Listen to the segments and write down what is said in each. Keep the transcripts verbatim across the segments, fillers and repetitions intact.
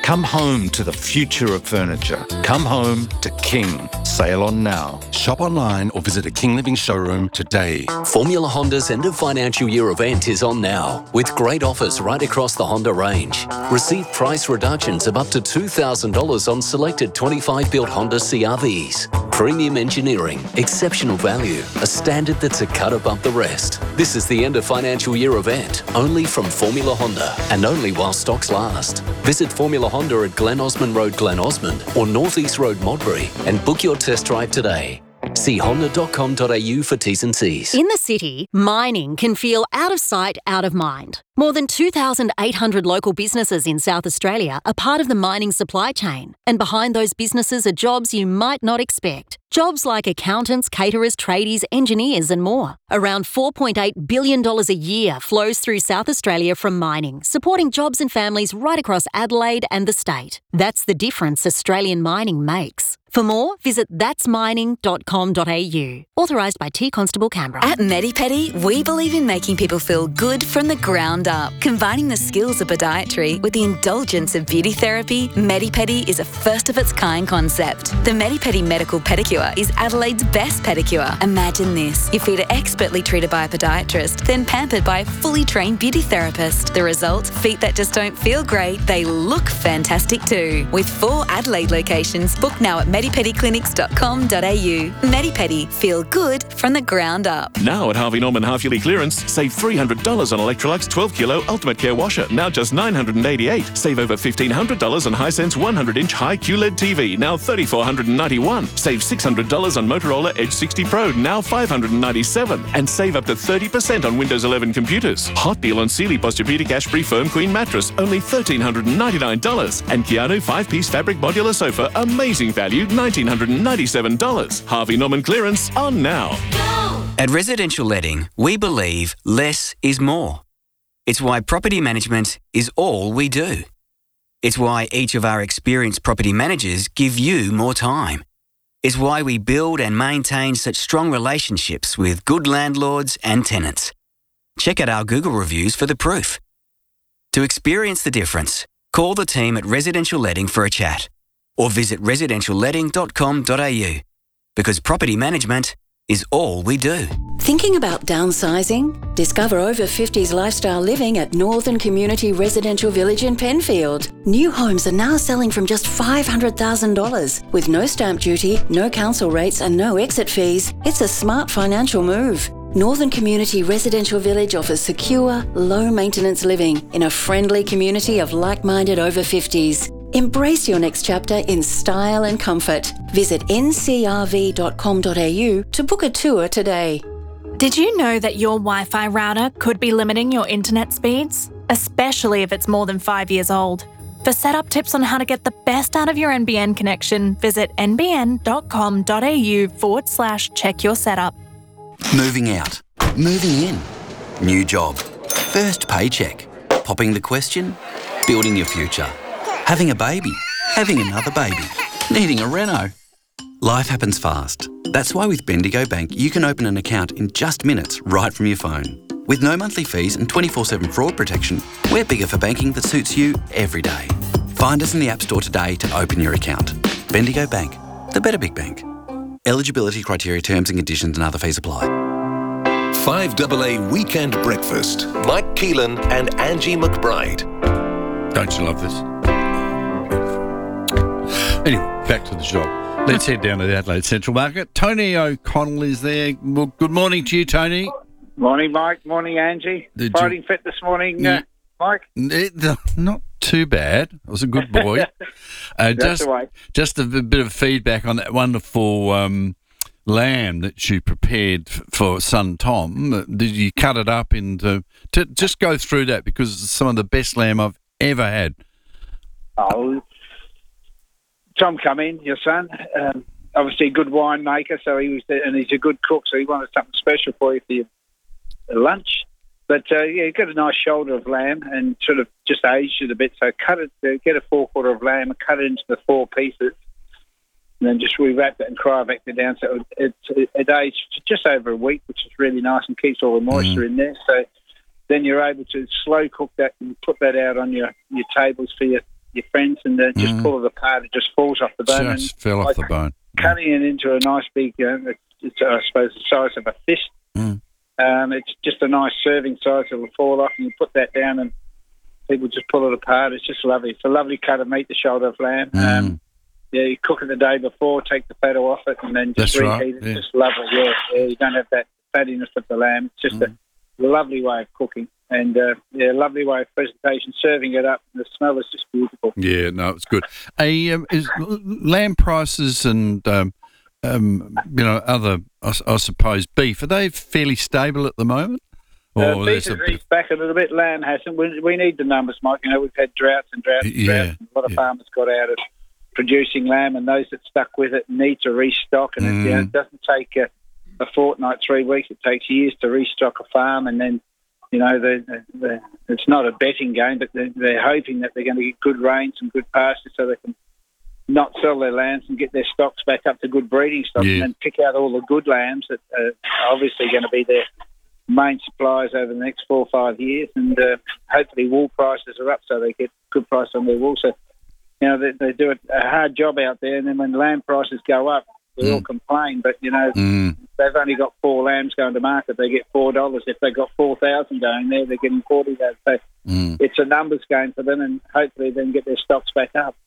Come home to the future of furniture. Come home to King. Sale on now. Shop online or visit a King Living showroom today. Formula Honda's end of financial year event is on now, with great offers right across the Honda range. Receive price reductions of up to two thousand dollars on selected twenty-five built Honda C R Vs. Premium engineering, exceptional value, a standard that's a cut above the rest. This is the end of financial year event, only from Formula Honda, and only while stocks last. Visit Formula Honda at Glen Osmond Road, Glen Osmond, or North East Road, Modbury, and book your test drive today. See honda dot com dot a u for T's and C's. In the city, mining can feel out of sight, out of mind. More than two thousand eight hundred local businesses in South Australia are part of the mining supply chain. And behind those businesses are jobs you might not expect. Jobs like accountants, caterers, tradies, engineers and more. Around four point eight billion dollars a year flows through South Australia from mining, supporting jobs and families right across Adelaide and the state. That's the difference Australian mining makes. For more, visit that's mining dot com dot a u. Authorised by T Constable Canberra. At MediPedi, we believe in making people feel good from the ground up. Combining the skills of podiatry with the indulgence of beauty therapy, MediPedi is a first-of-its-kind concept. The MediPedi Medical Pedicure is Adelaide's best pedicure. Imagine this. Your feet are expertly treated by a podiatrist, then pampered by a fully trained beauty therapist. The result? Feet that just don't feel great, they look fantastic too. With four Adelaide locations, book now at medi pedi clinics dot com dot a u. MediPedi. Feel good from the ground up. Now at Harvey Norman half-yearly clearance, save three hundred dollars on Electrolux twelve kilo Ultimate Care Washer, now just nine hundred eighty-eight dollars. Save over fifteen hundred dollars on Hisense one hundred inch high Q L E D T V, now three thousand four hundred ninety-one dollars. Save six hundred dollars on Motorola Edge sixty Pro, now five hundred ninety-seven dollars. And save up to thirty percent on Windows eleven computers. Hot deal on Sealy Posturepedic Ash-Free Firm Queen Mattress, only one thousand three hundred ninety-nine dollars. And Keanu five-piece fabric modular sofa, amazing value, one thousand nine hundred ninety-seven dollars. Harvey Norman clearance on now. At Residential Letting, we believe less is more. It's why property management is all we do. It's why each of our experienced property managers give you more time. It's why we build and maintain such strong relationships with good landlords and tenants. Check out our Google reviews for the proof. To experience the difference, call the team at Residential Letting for a chat or visit residential letting dot com dot a u, because property management is all we do. Thinking about downsizing? Discover over fifties lifestyle living at Northern Community Residential Village in Penfield. New homes are now selling from just five hundred thousand dollars. With no stamp duty, no council rates and no exit fees, it's a smart financial move. Northern Community Residential Village offers secure, low-maintenance living in a friendly community of like-minded over fifties. Embrace your next chapter in style and comfort. Visit n c r v dot com dot a u to book a tour today. Did you know that your Wi-Fi router could be limiting your internet speeds? Especially if it's more than five years old. For setup tips on how to get the best out of your N B N connection, visit n b n dot com dot a u forward slash check your setup. Moving out. Moving in. New job. First paycheck. Popping the question. Building your future. Having a baby. Having another baby. Needing a reno. Life happens fast. That's why with Bendigo Bank you can open an account in just minutes right from your phone. With no monthly fees and twenty-four seven fraud protection, we're bigger for banking that suits you every day. Find us in the App Store today to open your account. Bendigo Bank. The better big bank. Eligibility criteria, terms and conditions and other fees apply. five A A Weekend Breakfast. Mike Keelan and Angie McBride. Don't you love this? Anyway, back to the shop. Let's head down to the Adelaide Central Market. Tony O'Connell is there. Well, good morning to you, Tony. Morning, Mike. Morning, Angie. Did Fighting you... fit this morning, uh, Mike? It, not too bad. I was a good boy. uh, That's just, the way. Just a bit of feedback on that wonderful um, lamb that you prepared f- for son Tom. Did you cut it up into... To, just go through that, because it's some of the best lamb I've ever had. Oh, Tom come in, your son, um, obviously a good winemaker, so he was, and he's a good cook, so he wanted something special for you for your lunch. But uh, yeah, got a nice shoulder of lamb and sort of just aged it a bit. So cut it, uh, get a forequarter of lamb and cut it into the four pieces, and then just rewrap it and cryovac it down. So it, it, it aged just over a week, which is really nice and keeps all the moisture mm. in there. So then you're able to slow cook that and put that out on your, your tables for your your friends, and uh, just Mm. pull it apart. It just falls off the bone. Just and fell off like the bone. Cutting it into a nice big, uh, it's, it's, I suppose, the size of a fist. Mm. Um, it's just a nice serving size. It'll fall off, and you put that down, and people just pull it apart. It's just lovely. It's a lovely cut of meat, the shoulder of lamb. Mm. Um, yeah, you cook it the day before, take the fat off it, and then just That's right, reheat it. yeah. It's just lovely. Yeah, yeah, you don't have that fattiness of the lamb. It's just Mm. a lovely way of cooking, and uh, yeah, lovely way of presentation. Serving it up, and the smell is just beautiful. Yeah, no, it's good. A um, is l- lamb prices and um, um, you know other, I, s- I suppose, beef, are they fairly stable at the moment? Uh, Or beef there's has a bit- eased back a little bit. Lamb hasn't. We, we need the numbers, Mike. You know, we've had droughts and droughts and Yeah, droughts. And a lot of farmers got out of producing lamb, and those that stuck with it need to restock. And it, you know, Mm. it doesn't take a, a fortnight, three weeks. It takes years to restock a farm, and then, you know, the, the, it's not a betting game, but they're, they're hoping that they're going to get good rains and good pastures so they can not sell their lambs and get their stocks back up to good breeding stocks, Yeah. and then pick out all the good lambs that are obviously going to be their main suppliers over the next four or five years. And uh, hopefully wool prices are up so they get good price on their wool. So, you know, they, they do a hard job out there, and then when lamb prices go up, they all complain. But, you know, Mm. they've only got four lambs going to market, they get four dollars. If they've got four thousand going there, they're getting forty dollars. So Mm. it's a numbers game for them, and hopefully they can get their stocks back up.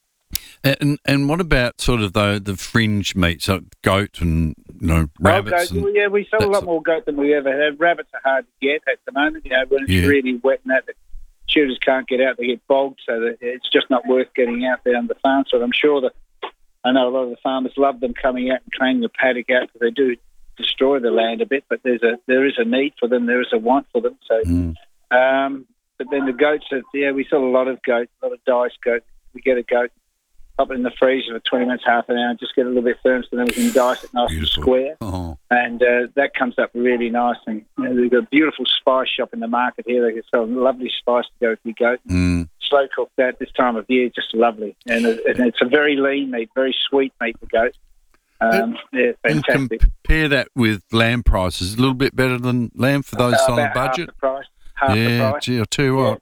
And and what about sort of the the fringe meats, like goat and you know rabbits? Oh, goats. and, Well, yeah, we sell a that lot sort- more goat than we ever had. Rabbits are hard to get at the moment. You know, when it's Yeah. really wet and that, the shooters can't get out. They get bogged, so that it's just not worth getting out there on the farm. So I'm sure that I know a lot of the farmers love them coming out and cleaning the paddock out, because they do destroy the land a bit. But there's a there is a need for them. There is a want for them. So, Mm. um, but then the goats, are, yeah, we sell a lot of goat, a lot of diced goat. We get a goat, pop it in the freezer for twenty minutes, half an hour, just get it a little bit firm, so then we can dice it nice and square. Oh. And uh, that comes up really nice. And you know, they've got a beautiful spice shop in the market here. They can sell lovely spice to go with your goat. Mm. Slow cook that this time of year, just lovely. And, it, and it's a very lean meat, very sweet meat for goat. Um, yeah, And fantastic. compare that with lamb prices, a little bit better than lamb for those Uh, on a about half budget. the price. Half yeah, the price. gee, I'll tell you what.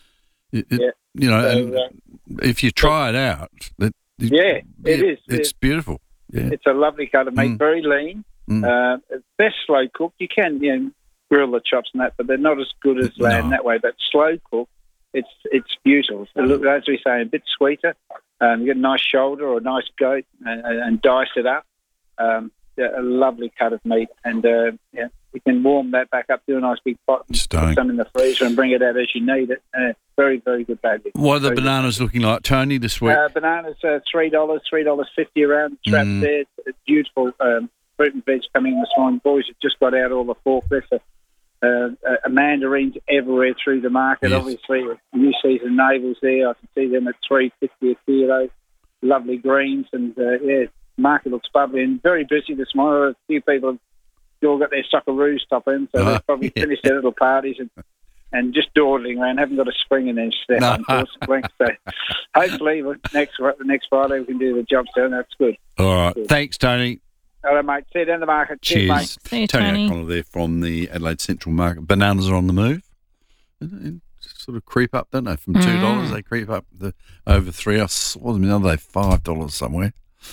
It, it- Yeah. You know, So, and uh, if you try it out, it, it- Yeah, it is. It's beautiful. Yeah. It's a lovely cut of meat, Mm. very lean. Mm. Uh, best slow cooked. You can, you know, grill the chops and that, but they're not as good as lamb No. that way. But slow cooked, it's it's beautiful. It look, as we say, a bit sweeter. Um, you get a nice shoulder or a nice goat and, and dice it up. Um, yeah, a lovely cut of meat, and uh, yeah, you can warm that back up to a nice big pot and Stunning. put some in the freezer and bring it out as you need it. Uh, very, very good value. What are the Very good. bananas looking like, Tony, this week? Uh, bananas uh, three dollars, three dollars fifty around the trap Mm. there. It's beautiful um, fruit and veg coming in this morning. Boys have just got out all the forklifts. Uh, uh, uh, mandarins everywhere through the market. Yes. Obviously, new season navels there. I can see them at three fifty a kilo. Lovely greens, and uh, yeah, market looks bubbly and very busy this morning. A few people have all got their Socceroos top in, so Oh, they've probably yeah. finished their little parties and. And just dawdling around, haven't got a spring in their step, No. unfortunately. So hopefully next next Friday we can do the job, so that's good. All right. Good. Thanks, Tony. All right, mate. See you down the market. Cheers, mate. Cheers. See you, Tony, Tony. O'Connell there from the Adelaide Central Market. Bananas are on the move. They sort of creep up, don't they? From two dollars, Mm. they creep up the over three. I saw them the other day, five dollars somewhere.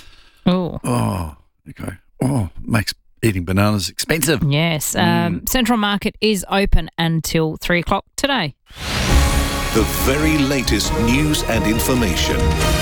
Oh. Oh, okay. Oh, makes eating bananas expensive. Yes. Um, Central Market is open until three o'clock today. The very latest news and information.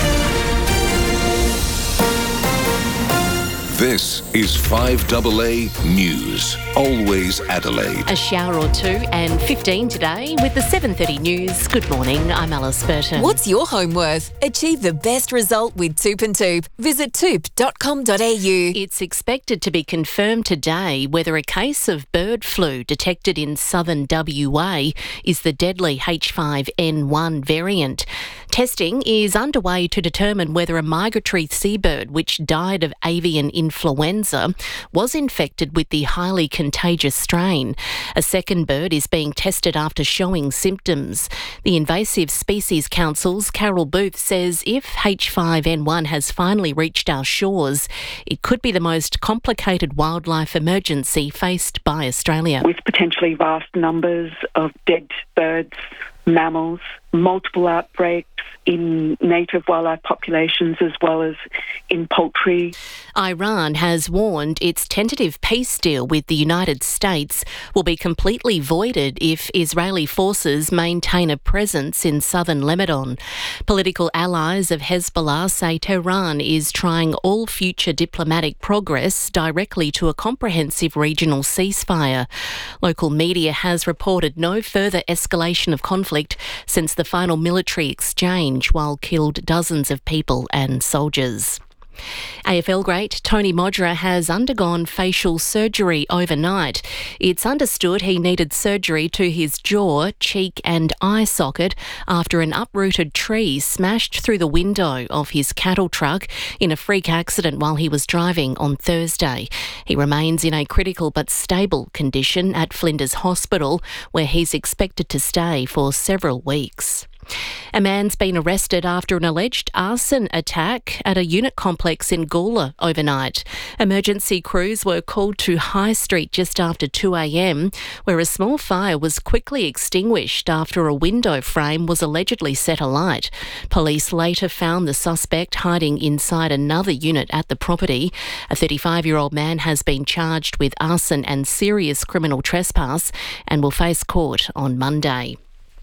This is five A A News. Always Adelaide. A shower or two and fifteen today with the seven thirty news. Good morning, I'm Alice Burton. What's your home worth? Achieve the best result with Toop and Toop. Visit toop dot com dot a u. It's expected to be confirmed today whether a case of bird flu detected in southern W A is the deadly H five N one variant. Testing is underway to determine whether a migratory seabird which died of avian influenza was infected with the highly contagious strain. A second bird is being tested after showing symptoms. The Invasive Species Council's Carol Booth says if H five N one has finally reached our shores, it could be the most complicated wildlife emergency faced by Australia. With potentially vast numbers of dead birds, mammals, multiple outbreaks in native wildlife populations as well as in poultry. Iran has warned its tentative peace deal with the United States will be completely voided if Israeli forces maintain a presence in southern Lebanon. Political allies of Hezbollah say Tehran is trying all future diplomatic progress directly to a comprehensive regional ceasefire. Local media has reported no further escalation of conflict since the final military exchange, while killed dozens of people and soldiers. A F L great Tony Modra has undergone facial surgery overnight. It's understood he needed surgery to his jaw, cheek and eye socket after an uprooted tree smashed through the window of his cattle truck in a freak accident while he was driving on Thursday. He remains in a critical but stable condition at Flinders Hospital, where he's expected to stay for several weeks. A man's been arrested after an alleged arson attack at a unit complex in Gawler overnight. Emergency crews were called to High Street just after two a.m, where a small fire was quickly extinguished after a window frame was allegedly set alight. Police later found the suspect hiding inside another unit at the property. A thirty-five-year-old man has been charged with arson and serious criminal trespass and will face court on Monday.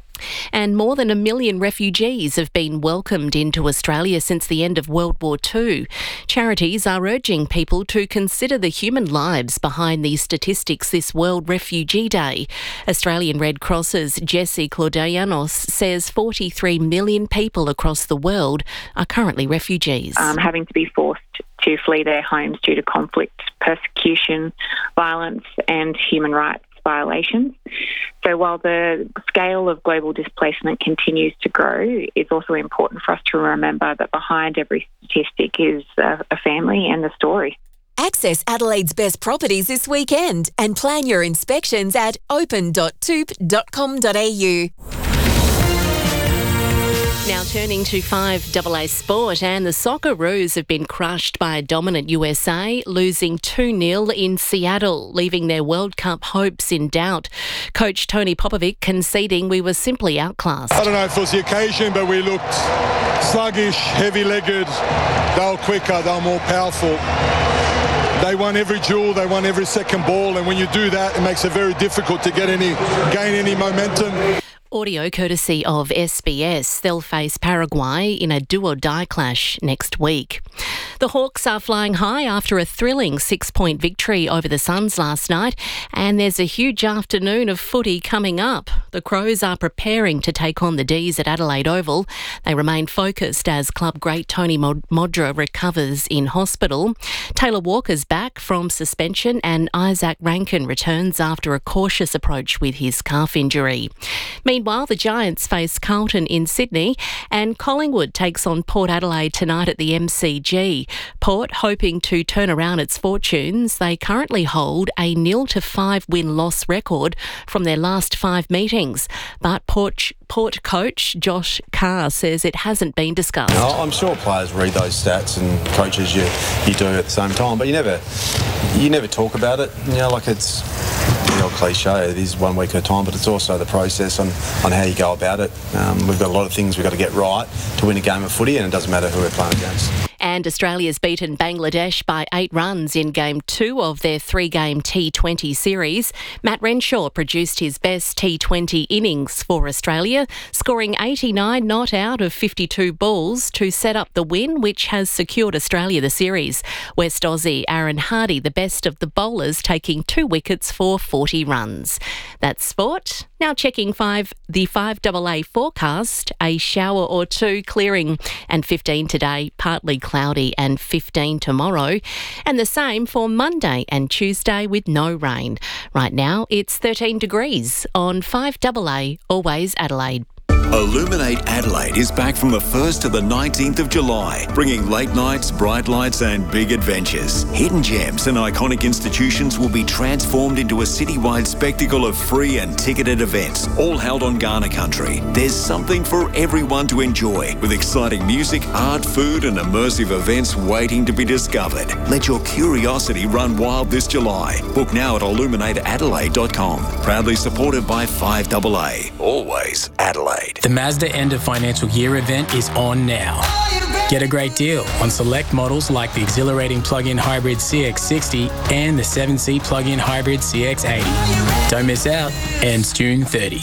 And more than a million refugees have been welcomed into Australia since the end of World War Two. Charities are urging people to consider the human lives behind these statistics this World Refugee Day. Australian Red Cross's Jessie Claudianos says forty-three million people across the world are currently refugees. Um, having to be forced to flee their homes due to conflict, persecution, violence and human rights violations. So while the scale of global displacement continues to grow, it's also important for us to remember that behind every statistic is a, a family and a story. Access Adelaide's best properties this weekend and plan your inspections at open dot toop dot com dot a u. Now turning to five A A sport, and the Socceroos have been crushed by a dominant U S A, losing two nil in Seattle, leaving their World Cup hopes in doubt. Coach Tony Popovic conceding we were simply outclassed. I don't know if it was the occasion, but we looked sluggish, heavy-legged. They were quicker, they were more powerful. They won every duel, they won every second ball, and when you do that, it makes it very difficult to get any, gain any momentum. Audio courtesy of S B S. They'll face Paraguay in a do-or-die clash next week. The Hawks are flying high after a thrilling six-point victory over the Suns last night, and there's a huge afternoon of footy coming up. The Crows are preparing to take on the D's at Adelaide Oval. They remain focused as club great Tony Modra recovers in hospital. Taylor Walker's back from suspension, and Isaac Rankin returns after a cautious approach with his calf injury. Meanwhile, the Giants face Carlton in Sydney, and Collingwood takes on Port Adelaide tonight at the M C G. Port hoping to turn around its fortunes. They currently hold a nil to five win-loss record from their last five meetings. But Port, Port coach Josh Carr says it hasn't been discussed. No, I'm sure players read those stats and coaches you, you do at the same time, but you never you never talk about it. You know, like it's you know, cliche, it is one week at a time, but it's also the process on, on how you go about it. Um, we've got a lot of things we've got to get right to win a game of footy, and it doesn't matter who we're playing against. And Australia's beaten Bangladesh by eight runs in Game two of their three-game T twenty series. Matt Renshaw produced his best T twenty innings for Australia, scoring eighty-nine not out of fifty-two balls to set up the win, which has secured Australia the series. West Aussie Aaron Hardy, the best of the bowlers, taking two wickets for forty runs. That's sport. Now checking five the five A A forecast, a shower or two clearing, and fifteen today, partly cloudy and fifteen tomorrow, and the same for Monday and Tuesday with no rain. Right now it's thirteen degrees on five A A, always Adelaide. Illuminate Adelaide is back from the first to the nineteenth of July, bringing late nights, bright lights and big adventures. Hidden gems and iconic institutions will be transformed into a citywide spectacle of free and ticketed events, all held on Kaurna country. There's something for everyone to enjoy, with exciting music, art, food and immersive events waiting to be discovered. Let your curiosity run wild this July. Book now at illuminate adelaide dot com. Proudly supported by five A A. Always Adelaide. Adelaide. The Mazda end of financial year event is on now. Get a great deal on select models like the exhilarating plug-in hybrid C X sixty and the seven seat plug-in hybrid C X eighty. Don't miss out. Ends June thirtieth.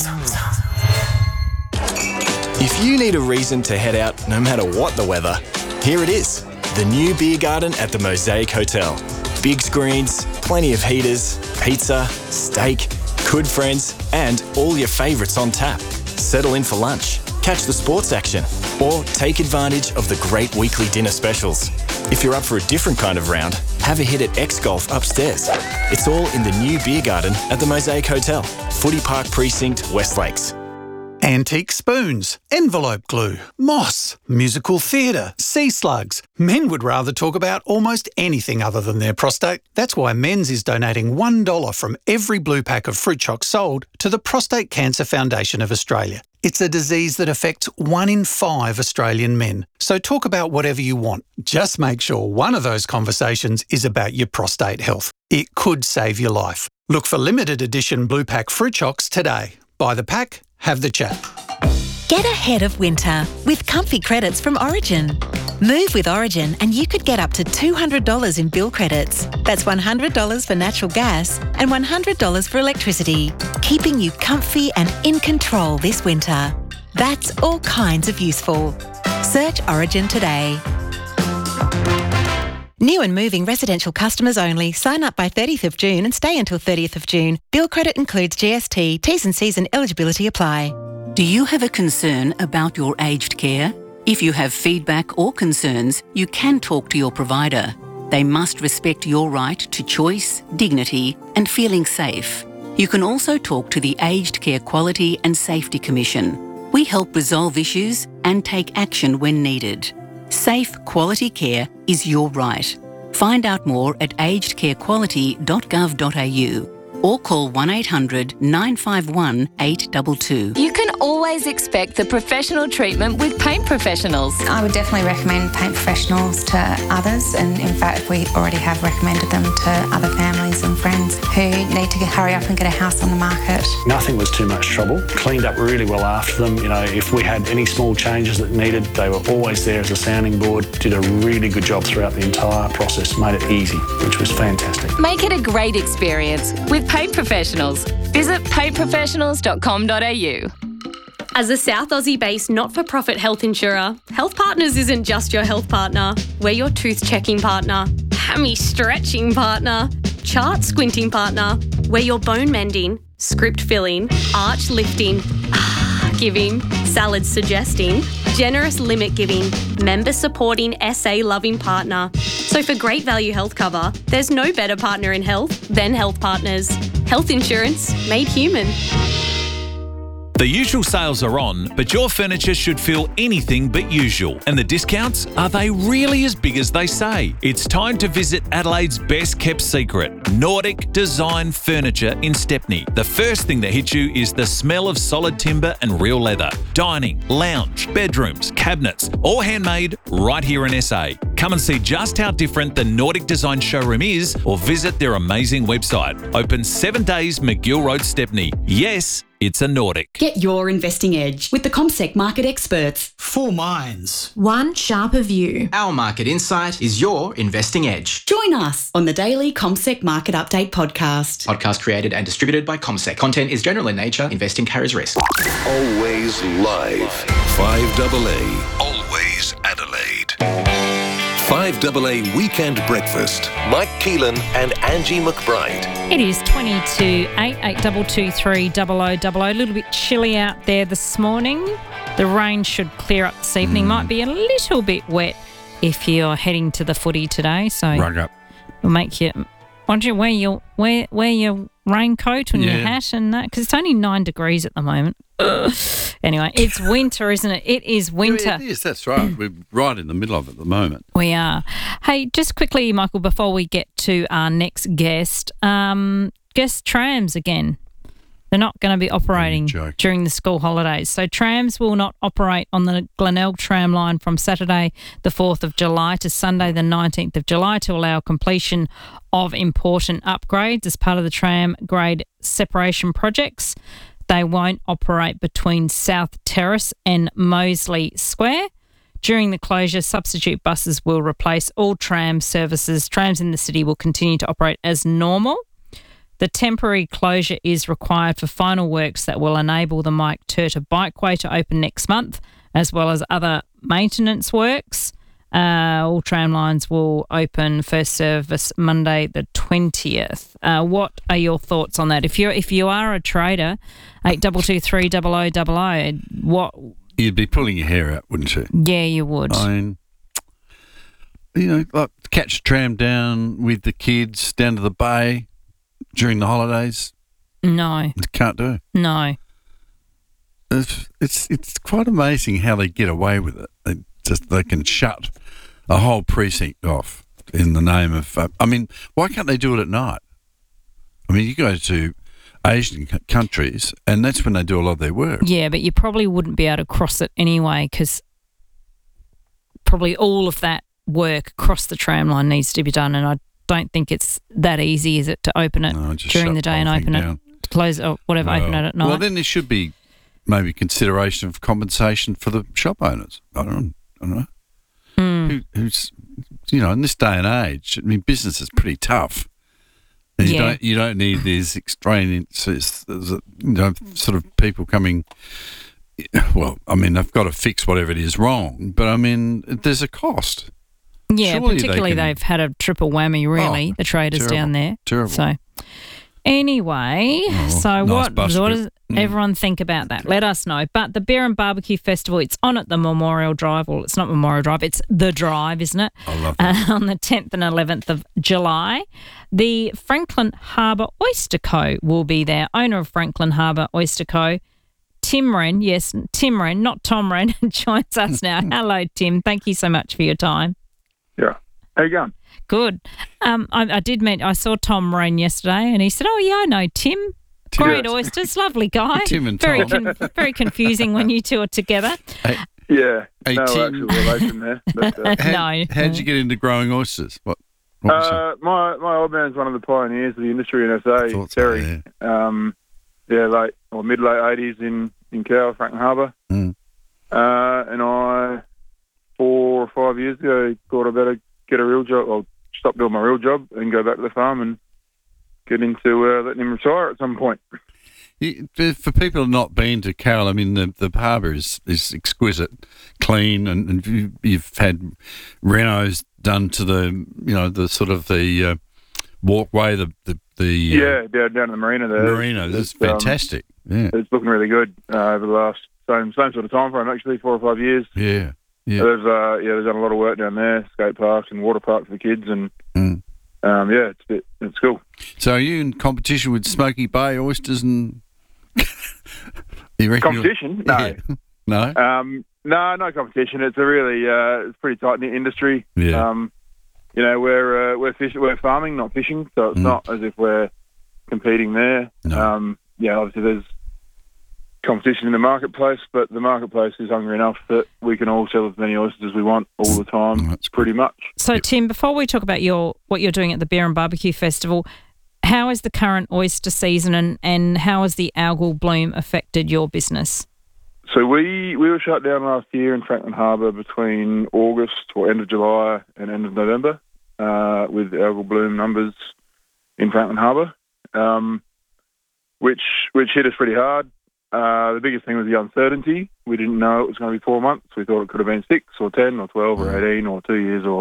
If you need a reason to head out no matter what the weather, here it is. The new beer garden at the Mosaic Hotel. Big screens, plenty of heaters, pizza, steak, good friends, and all your favourites on tap. Settle in for lunch, catch the sports action, or take advantage of the great weekly dinner specials. If you're up for a different kind of round, have a hit at X Golf upstairs. It's all in the new beer garden at the Mosaic Hotel, Footy Park Precinct, West Lakes. Antique spoons, envelope glue, moss, musical theatre, sea slugs. Men would rather talk about almost anything other than their prostate. That's why Men's is donating one dollar from every blue pack of fruit choc sold to the Prostate Cancer Foundation of Australia. It's a disease that affects one in five Australian men. So talk about whatever you want. Just make sure one of those conversations is about your prostate health. It could save your life. Look for limited edition blue pack fruit chocs today. Buy the pack, have the chat. Get ahead of winter with comfy credits from Origin. Move with Origin and you could get up to two hundred dollars in bill credits. That's one hundred dollars for natural gas and one hundred dollars for electricity, keeping you comfy and in control this winter. That's all kinds of useful. Search Origin today. New and moving residential customers only. Sign up by thirtieth of June and stay until thirtieth of June. Bill credit includes G S T. T's and C's and eligibility apply. Do you have a concern about your aged care? If you have feedback or concerns, you can talk to your provider. They must respect your right to choice, dignity, and feeling safe. You can also talk to the Aged Care Quality and Safety Commission. We help resolve issues and take action when needed. Safe, quality care is your right. Find out more at aged care quality dot gov dot a u or call one eight hundred nine five one eight two two. You can always expect the professional treatment with Paint Professionals. I would definitely recommend Paint Professionals to others, and in fact we already have recommended them to other families and friends who need to hurry up and get a house on the market. Nothing was too much trouble. Cleaned up really well after them. You know, if we had any small changes that needed, they were always there as a sounding board. Did a really good job throughout the entire process. Made it easy, which was fantastic. Make it a great experience with Paint Professionals. Visit paint professionals dot com dot a u. As a South Aussie-based not-for-profit health insurer, Health Partners isn't just your health partner. We're your tooth-checking partner, hammy-stretching partner, chart-squinting partner. We're your bone-mending, script-filling, arch-lifting, giving, salad-suggesting, generous limit-giving, member-supporting, S A-loving partner. So for great value health cover, there's no better partner in health than Health Partners. Health insurance made human. The usual sales are on, but your furniture should feel anything but usual. And the discounts, are they really as big as they say? It's time to visit Adelaide's best kept secret, Nordic Design Furniture in Stepney. The first thing that hits you is the smell of solid timber and real leather. Dining, lounge, bedrooms, cabinets, all handmade right here in S A. Come and see just how different the Nordic Design showroom is, or visit their amazing website. Open seven days, McGill Road, Stepney. Yes, it's a Nordic. Get your investing edge with the CommSec market experts. Four minds. One sharper view. Our market insight is your investing edge. Join us on the daily CommSec Market Update podcast. Podcast created and distributed by CommSec. Content is general in nature. Investing carries risk. Always live. five A A. Always Adelaide. five A A Weekend Breakfast. Mike Keelan and Angie McBride. It is twenty-two eight eight two two three double oh double oh. A little bit chilly out there this morning. The rain should clear up this evening. Mm. Might be a little bit wet if you're heading to the footy today. So rug up. We'll make you. Why don't you wear your wear wear your raincoat and yeah. your hat and that, because it's only nine degrees at the moment. Ugh. Anyway, it's winter, isn't it? It is winter. It is, that's right. We're right in the middle of it at the moment. We are. Hey, just quickly, Michael, before we get to our next guest, um, guest trams again. They're not going to be operating during the school holidays. So trams will not operate on the Glenelg tram line from Saturday the fourth of July to Sunday the nineteenth of July to allow completion of important upgrades as part of the tram grade separation projects. They won't operate between South Terrace and Moseley Square. During the closure, substitute buses will replace all tram services. Trams in the city will continue to operate as normal. The temporary closure is required for final works that will enable the Mike Turter Bikeway to open next month, as well as other maintenance works. Uh, all tram lines will open first service Monday the twentieth. Uh, what are your thoughts on that? If you if you are a trader, eight two two three double oh double oh, what? You'd be pulling your hair out, wouldn't you? Yeah, you would. I mean, you know, like catch a tram down with the kids down to the bay during the holidays. No, you can't do. No, it's it's it's quite amazing how they get away with it. They just they can shut a whole precinct off in the name of. Uh, I mean, why can't they do it at night? I mean, you go to Asian c- countries, and that's when they do a lot of their work. Yeah, but you probably wouldn't be able to cross it anyway, because probably all of that work across the tram line needs to be done, and I don't think it's that easy, is it, to open it No, just during shut the day and the whole thing open down. it, close it, or whatever, Well, open it at night. Well, then there should be maybe consideration of compensation for the shop owners. I don't, I don't know. Mm. Who, who's, you know, in this day and age, I mean, business is pretty tough. And you Yeah. don't you don't need these extraneous, you know, sort of people coming. Well, I mean, they've got to fix whatever it is wrong, but I mean, there's a cost. Yeah, Surely they particularly can- they've had a triple whammy, really, Oh, the traders terrible, down there. terrible. So, anyway, Oh, so nice what, bus what trip. does Mm. everyone think about that? Let us know. But the Beer and Barbecue Festival, it's on at the Memorial Drive. Well, it's not Memorial Drive, it's The Drive, isn't it? I love that. Uh, on the tenth and eleventh of July. The Franklin Harbour Oyster Co. will be there. Owner of Franklin Harbour Oyster Co., Tim Wren, yes, Tim Wren, not Tom Wren, joins us now. Hello, Tim. Thank you so much for your time. Yeah. How you going? Good. Um, I, I did meet, I saw Tom Wren yesterday, and he said, oh, yeah, I know Tim. Great Yeah. oysters, lovely guy. Tim and very, Tom. con- very confusing when you two are together. Yeah. Hey, no Tim. actual relation there. But, uh, How, No. How'd you get into growing oysters? What? what was Uh, my my old man's one of the pioneers of the industry in S A. Thought so, Terry. Um, yeah, late or mid late eighties in in Cowell, Franklin Harbour. Mm. Uh, and I four or five years ago thought I better get a real job. Or stop doing my real job and go back to the farm and get into uh, letting him retire at some point. You- For for people who've not been to Carroll, I mean, the, the harbour is, is exquisite, clean, and, and you, you've had renos done to the, you know, the sort of the uh, walkway, the the, the uh, Yeah, down down in the marina there. marina. That's It's, um, fantastic. Yeah, It's looking really good uh, over the last same same sort of time frame, actually, four or five years. yeah, yeah. There's uh, yeah, there's done a lot of work down there, skate parks and water park for the kids, and Mm. um, yeah, it's it, it's cool. So are you in competition with Smoky Bay oysters and you reckon you'll- Competition? No. Yeah. No? Um, no, no competition. It's a really uh, it's pretty tight knit industry. Yeah. Um, you know, we're uh, we're fish, we're farming, not fishing, so it's Mm. not as if we're competing there. No. Um, yeah, obviously there's competition in the marketplace, but the marketplace is hungry enough that we can all sell as many oysters as we want all the time, pretty much. So, Tim, before we talk about your what you're doing at the Beer and Barbecue Festival, how is the current oyster season and, and how has the algal bloom affected your business? So we, we were shut down last year in Franklin Harbour between August or end of July and end of November uh, with algal bloom numbers in Franklin Harbour, um, which which hit us pretty hard. Uh, the biggest thing was the uncertainty. We didn't know it was going to be four months. We thought it could have been six or ten or twelve or eighteen or two years. or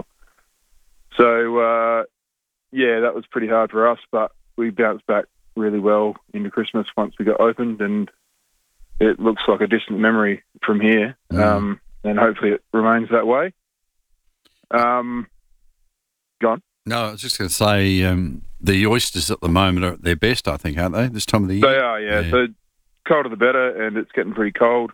So, uh, yeah, that was pretty hard for us, but we bounced back really well into Christmas once we got opened, and it looks like a distant memory from here, Mm. um, and hopefully it remains that way. Um, go on. No, I was just going to say um, the oysters at the moment are at their best, I think, aren't they, this time of the year? They are, yeah. So colder the better, and it's getting pretty cold.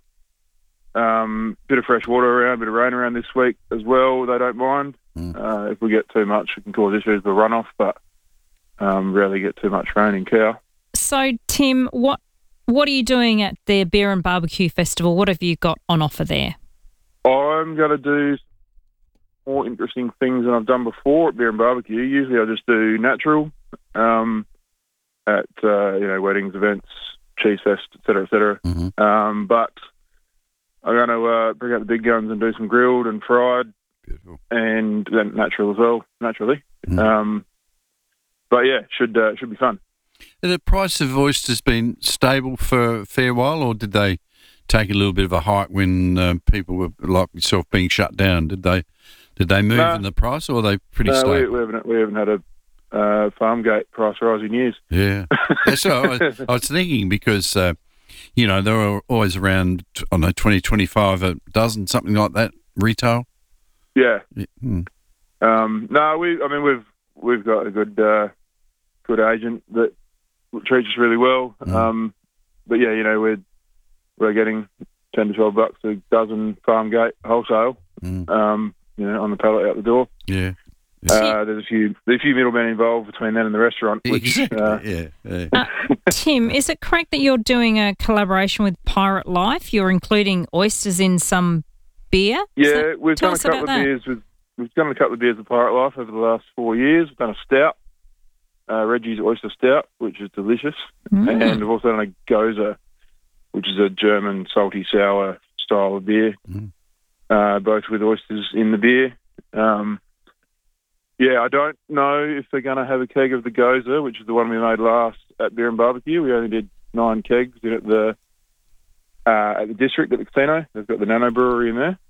Um, bit of fresh water around, bit of rain around this week as well. They don't mind. Mm. Uh, if we get too much, it can cause issues with runoff, but um, rarely get too much rain in Cow. So, Tim, what what are you doing at the Beer and Barbecue Festival? What have you got on offer there? I'm going to do more interesting things than I've done before at Beer and Barbecue. Usually I just do natural um, at uh, you know weddings, events, cheese fest, et cetera, et cetera. Mm-hmm. Um, but I'm going to uh, bring out the big guns and do some grilled and fried. Beautiful. And then natural as well, naturally. Mm. Um, but yeah, should uh, should be fun. Have the price of oysters been stable for a fair while, or did they take a little bit of a hike when uh, people were like yourself being shut down? Did they did they move No. in the price, or are they pretty No, stable? we, we haven't we haven't had a uh, farm gate price rise in years. Yeah, that's what I was, I was thinking because uh, you know they were always around I don't know twenty, twenty-five a dozen, something like that retail. Yeah. Yeah. Hmm. Um, no, we. I mean, we've we've got a good uh, good agent that treats us really well. Mm. Um, but yeah, you know, we're we're getting ten to twelve bucks a dozen farm gate wholesale. Mm. Um, you know, on the pallet out the door. Yeah. Uh, there's a few there's a few middlemen involved between that and the restaurant. Which, Exactly. uh, yeah. yeah. Uh, Tim, is it correct that you're doing a collaboration with Pirate Life? You're including oysters in some beer? Is Yeah, that- we've tell done a us couple about of that. beers with we've done a couple of beers with Pirate Life over the last four years. We've done a stout, uh, Reggie's Oyster Stout, which is delicious, Mm. and we've also done a Goza, which is a German salty sour style of beer, Mm. uh, both with oysters in the beer. Um, yeah, I don't know if they're going to have a keg of the Goza, which is the one we made last at Beer and Barbecue. We only did nine kegs in at the uh, at the district at the casino. They've got the Nano Brewery in there.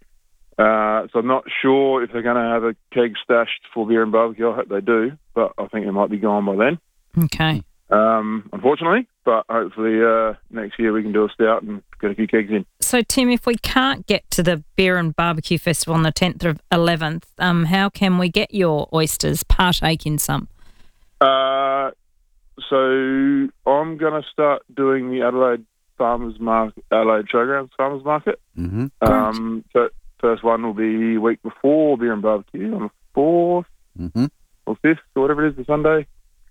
Uh, so I'm not sure if they're going to have a keg stashed for Beer and Barbecue. I hope they do, but I think it might be gone by then. Okay. Um, unfortunately, but hopefully uh, next year we can do a stout and get a few kegs in. So, Tim, if we can't get to the Beer and Barbecue Festival on the tenth of eleventh, um, how can we get your oysters, partake in some? Uh, so I'm going to start doing the Adelaide Farmers Market, Adelaide Showgrounds Farmers Market. Mm-hmm. Um, so first one will be week before Beer and Barbecue on the fourth Mm-hmm. or fifth or whatever it is, the Sunday.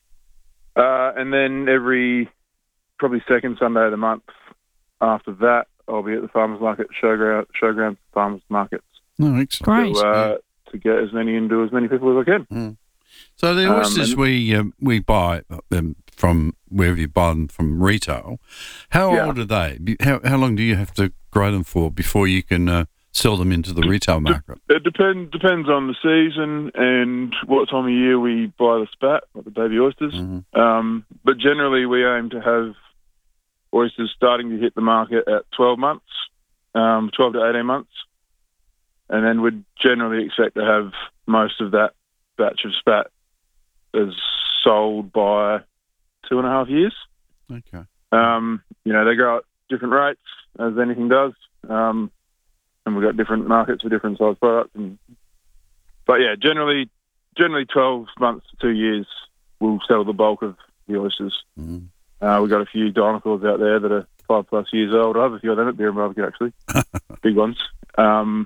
Uh, and then every probably second Sunday of the month after that, I'll be at the Farmers Market Showground, Showgrounds Farmers Markets. No, excellent. Great. To, uh, to get as many into as many people as I can. Mm. So the Um, oysters and- we um, we buy um, from wherever you buy them from retail, how Yeah. old are they? Be- How how long do you have to grow them for before you can uh, sell them into the retail market? It depend, depends on the season and what time of year we buy the spat, like the baby oysters. Mm-hmm. Um, but generally, we aim to have oysters starting to hit the market at twelve months, um, twelve to eighteen months. And then we'd generally expect to have most of that batch of spat as sold by two and a half years. Okay. Um, you know, they grow at different rates, as anything does. Um, and we've got different markets for different size products. And, but yeah, generally, generally twelve months to two years, we'll sell the bulk of the oysters. Mm. Uh, we've got a few dinacles out there that are five plus years old. I have a few of them at Beer and Barbecue, actually. Big ones. Um,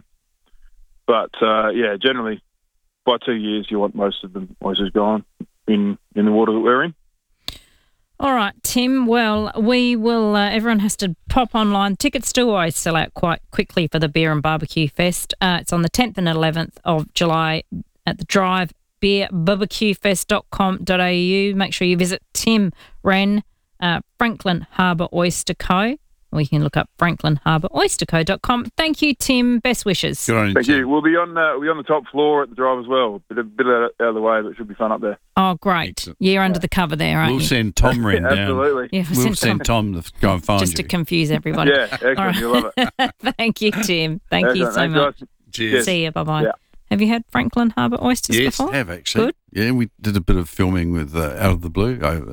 but uh, yeah, generally, by two years, you want most of the oysters gone in, in the water that we're in. All right, Tim. Well, we will. Uh, everyone has to pop online. Tickets do always sell out quite quickly for the Beer and Barbecue Fest. Uh, it's on the tenth and eleventh of July at the Drive. beer barbecue fest dot com dot a u. Make sure you visit Tim Wren, uh, Franklin Harbour Oyster Co. Or you can look up franklin harbour oyster co dot com. Thank you, Tim. Best wishes. Good on you, Thank Tim. you. We'll be on uh, we'll be on the top floor at the Drive as well. Bit, a bit out of the way, but it should be fun up there. Oh, great. Excellent. You're under the cover there, aren't We'll you? send Tom Wren down. Absolutely. Yeah, We'll send Tom to go and find Just you. to confuse everybody. Yeah, excellent. All right. You'll love it. Thank you, Tim. Thank you Excellent. so Thanks, much. guys. Cheers. See you. Bye-bye. Yeah. Have you had Franklin Harbour oysters Yes, before? I have actually. Good. Yeah, we did a bit of filming with uh, Out of the Blue over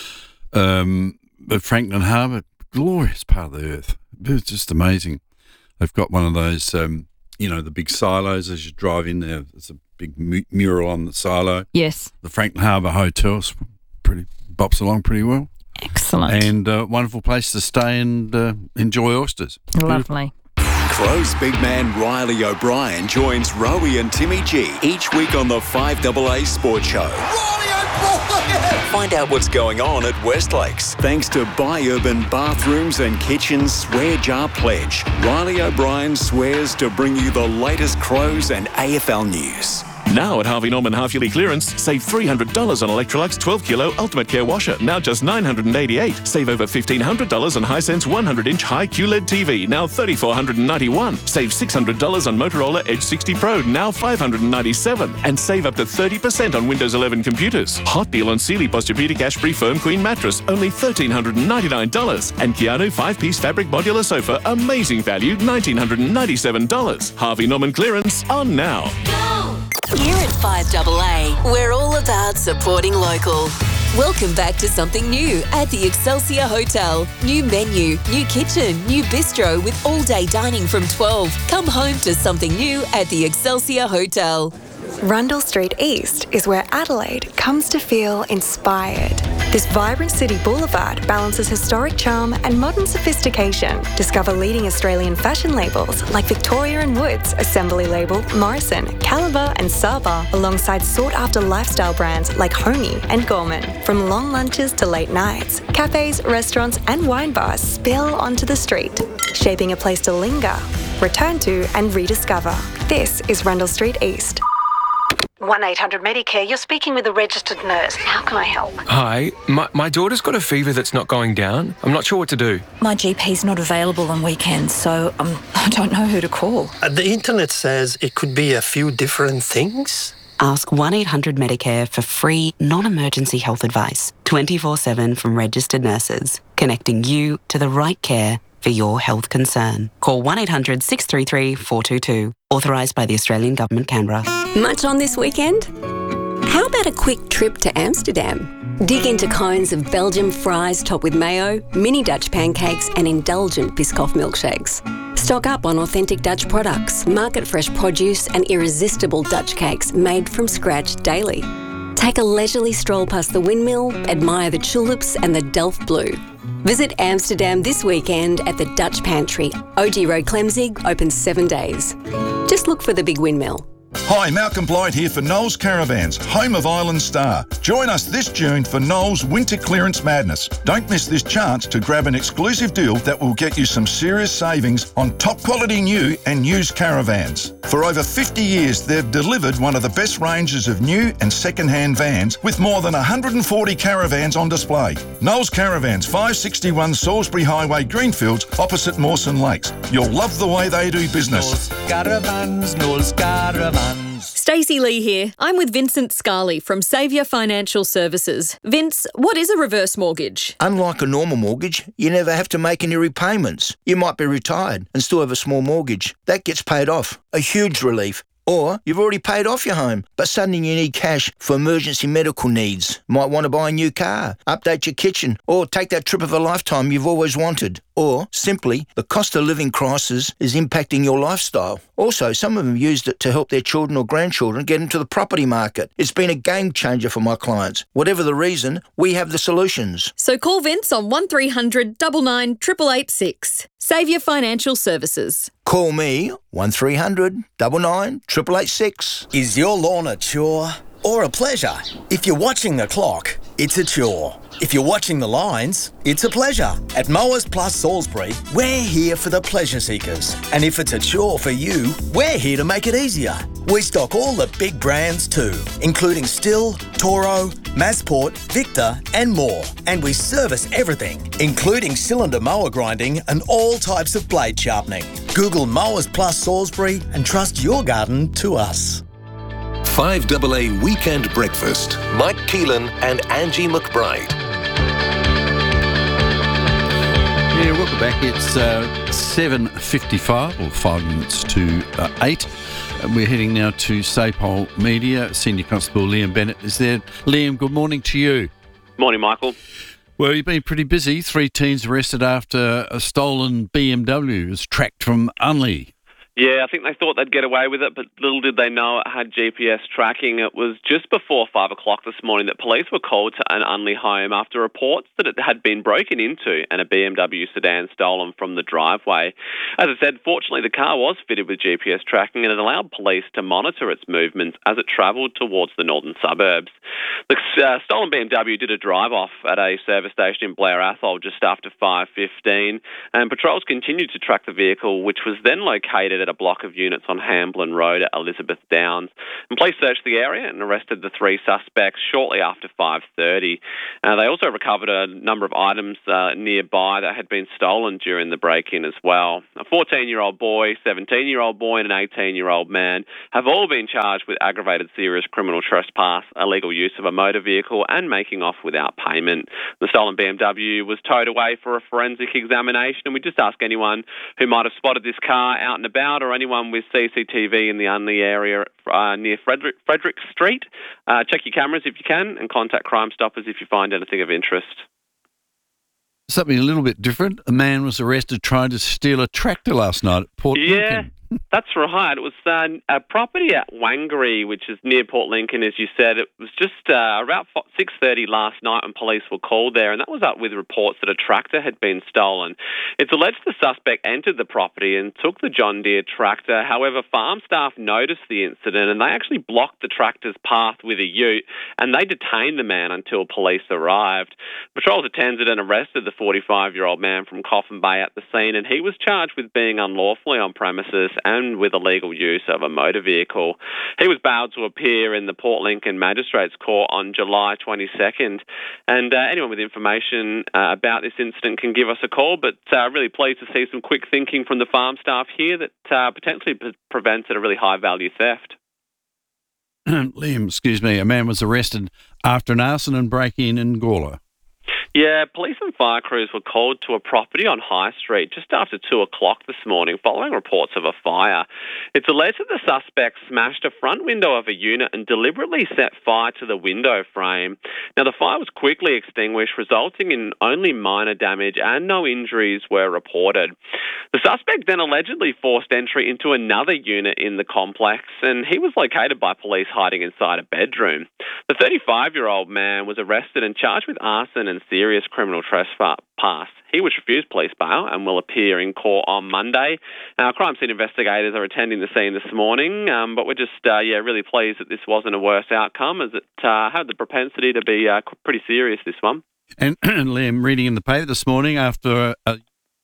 um, at Franklin Harbour. Glorious part of the earth. It's just amazing. They've got one of those, um, you know, the big silos as you drive in there. There's a big mu- mural on the silo. Yes. The Franklin Harbour Hotel's pretty bops along pretty well. Excellent. And uh, wonderful place to stay and uh, enjoy oysters. Lovely. Crow's big man Riley O'Brien joins Rowie and Timmy G each week on the five A A Sports Show. Find out what's going on at Westlakes. Thanks to Buy Urban Bathrooms and Kitchens Swear Jar Pledge. Riley O'Brien swears to bring you the latest Crows and A F L news. Now at Harvey Norman half-yearly clearance, save three hundred dollars on Electrolux twelve kilo Ultimate Care washer, now just nine hundred eighty-eight dollars. Save over fifteen hundred dollars on Hisense one hundred inch high Q L E D T V, now three thousand four hundred ninety-one dollars. Save six hundred dollars on Motorola Edge sixty Pro, now five hundred ninety-seven dollars. And save up to thirty percent on Windows eleven computers. Hot deal on Sealy Posturepedic Ash-Free Firm Queen Mattress, only one thousand three hundred ninety-nine dollars. And Keanu five-piece fabric modular sofa, amazing value, one thousand nine hundred ninety-seven dollars. Harvey Norman clearance on now. Here at five A A, we're all about supporting local. Welcome back to something new at the Excelsior Hotel. New menu, new kitchen, new bistro with all-day dining from twelve. Come home to something new at the Excelsior Hotel. Rundle Street East is where Adelaide comes to feel inspired. This vibrant city boulevard balances historic charm and modern sophistication. Discover leading Australian fashion labels like Victoria and Woods, Assembly Label, Morrison, Caliber and Saba, alongside sought-after lifestyle brands like Homey and Gorman. From long lunches to late nights, cafes, restaurants and wine bars spill onto the street, shaping a place to linger, return to and rediscover. This is Rundle Street East. one eight hundred Medicare, you're speaking with a registered nurse. How can I help? Hi, my, my daughter's got a fever that's not going down. I'm not sure what to do. My G P's not available on weekends, so um, I don't know who to call. Uh, the internet says it could be a few different things. Ask one eight hundred Medicare for free, non-emergency health advice, twenty-four seven from registered nurses, connecting you to the right care for your health concern. Call one eight hundred six three three four two two. Authorised by the Australian Government, Canberra. Much on this weekend? How about a quick trip to Amsterdam? Dig into cones of Belgian fries topped with mayo, mini Dutch pancakes and indulgent Biscoff milkshakes. Stock up on authentic Dutch products, market fresh produce and irresistible Dutch cakes made from scratch daily. Take a leisurely stroll past the windmill, admire the tulips and the Delft Blue. Visit Amsterdam this weekend at the Dutch Pantry. O G Road Clemzig, open seven days. Just look for the big windmill. Hi, Malcolm Blight here for Knowles Caravans, home of Island Star. Join us this June for Knowles Winter Clearance Madness. Don't miss this chance to grab an exclusive deal that will get you some serious savings on top quality new and used caravans. For over fifty years, they've delivered one of the best ranges of new and second-hand vans with more than one hundred forty caravans on display. Knowles Caravans, five sixty-one Salisbury Highway, Greenfields, opposite Mawson Lakes. You'll love the way they do business. Knowles Caravans, Knowles Caravans. Stacey Lee here. I'm with Vincent Scarley from Saviour Financial Services. Vince, what is a reverse mortgage? Unlike a normal mortgage, you never have to make any repayments. You might be retired and still have a small mortgage. That gets paid off. A huge relief. Or you've already paid off your home, but suddenly you need cash for emergency medical needs. Might want to buy a new car, update your kitchen, or take that trip of a lifetime you've always wanted. Or, simply, the cost of living crisis is impacting your lifestyle. Also, some of them used it to help their children or grandchildren get into the property market. It's been a game changer for my clients. Whatever the reason, we have the solutions. So call Vince on one three hundred nine nine eight eight eight six. Saviour Financial Services. Call me, one three hundred nine nine eight eight eight six. Is your lawn a chore or a pleasure? If you're watching the clock, it's a chore. If you're watching the lines, it's a pleasure. At Mowers Plus Salisbury, we're here for the pleasure seekers. And if it's a chore for you, we're here to make it easier. We stock all the big brands too, including Stihl, Toro, Masport, Victor and more. And we service everything, including cylinder mower grinding and all types of blade sharpening. Google Mowers Plus Salisbury and trust your garden to us. five A A Weekend Breakfast. Mike Keelan and Angie McBride. Yeah, welcome back. It's uh, seven fifty-five, or five minutes to uh, eight. And we're heading now to Sapole Media. Senior Constable Liam Bennett is there. Liam, good morning to you. Morning, Michael. Well, you've been pretty busy. Three teens arrested after a stolen B M W was tracked from Unley. Yeah, I think they thought they'd get away with it, but little did they know it had G P S tracking. It was just before five o'clock this morning that police were called to an Unley home after reports that it had been broken into and a B M W sedan stolen from the driveway. As I said, fortunately, the car was fitted with G P S tracking and it allowed police to monitor its movements as it travelled towards the northern suburbs. The uh, stolen B M W did a drive-off at a service station in Blair Athol just after five fifteen, and patrols continued to track the vehicle, which was then located located a block of units on Hamblin Road at Elizabeth Downs. And police searched the area and arrested the three suspects shortly after five thirty. Uh, they also recovered a number of items uh, nearby that had been stolen during the break-in as well. A fourteen-year-old boy, seventeen-year-old boy and an eighteen-year-old man have all been charged with aggravated serious criminal trespass, illegal use of a motor vehicle and making off without payment. The stolen B M W was towed away for a forensic examination, and we just ask anyone who might have spotted this car out and about or anyone with C C T V in the Unley area uh, near Frederick, Frederick Street, uh, check your cameras if you can and contact Crime Stoppers if you find anything of interest. Something a little bit different. A man was arrested trying to steal a tractor last night at Port Yeah. Lincoln. That's right. It was uh, a property at Wangaree, which is near Port Lincoln, as you said. It was just uh, about six thirty last night when police were called there, and that was up with reports that a tractor had been stolen. It's alleged the suspect entered the property and took the John Deere tractor. However, farm staff noticed the incident, and they actually blocked the tractor's path with a ute, and they detained the man until police arrived. Patrols attended and arrested the forty-five-year-old man from Coffin Bay at the scene, and he was charged with being unlawfully on premises and with illegal use of a motor vehicle. He was bailed to appear in the Port Lincoln Magistrates Court on July twenty-second. And uh, anyone with information uh, about this incident can give us a call, but uh, really pleased to see some quick thinking from the farm staff here that uh, potentially pre- prevented a really high-value theft. Liam, excuse me, a man was arrested after an arson and break-in in Gawler. Yeah, police and fire crews were called to a property on High Street just after two o'clock this morning following reports of a fire. It's alleged that the suspect smashed a front window of a unit and deliberately set fire to the window frame. Now, the fire was quickly extinguished, resulting in only minor damage and no injuries were reported. The suspect then allegedly forced entry into another unit in the complex, and he was located by police hiding inside a bedroom. The thirty-five-year-old man was arrested and charged with arson and serious criminal trespass. He was refused police bail and will appear in court on Monday. Our crime scene investigators are attending the scene this morning, um, but we're just uh, yeah really pleased that this wasn't a worse outcome, as it uh, had the propensity to be uh, pretty serious, this one. And Liam, reading in the paper this morning after uh,